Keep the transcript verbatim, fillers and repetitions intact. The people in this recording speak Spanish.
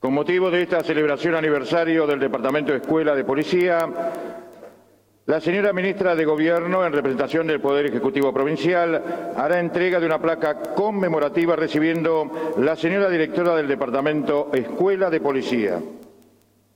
Con motivo de esta celebración aniversario del Departamento de Escuela de Policía, la señora Ministra de Gobierno, en representación del Poder Ejecutivo Provincial, hará entrega de una placa conmemorativa recibiendo la señora Directora del Departamento Escuela de Policía.